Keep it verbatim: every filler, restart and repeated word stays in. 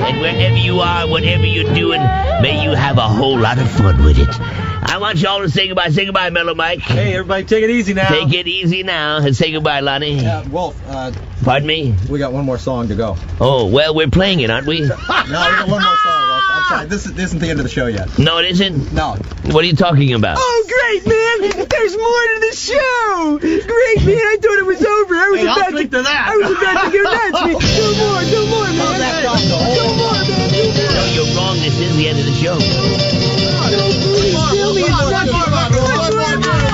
And wherever you are, whatever you're doing, may you have a whole lot of fun with it. I want y'all to say goodbye. Say goodbye, Mellow Mike. Hey, everybody, take it easy now. Take it easy now. And say goodbye, Lonnie. Uh, Wolf, uh, Pardon me? we got one more song to go. Oh, well, we're playing it, aren't we? No, we got one more song, Wolf. I'm sorry. This, is, this isn't the end of the show yet. No, it isn't? No. What are you talking about? Oh, great, man! There's more to the show! Great, man! I thought it was over. I was Hey, I'll about drink to, to that. I was about to go nuts, man. No more, no more, man. How's that song go? No more, man. No more. No, you're wrong. This is the end of the show.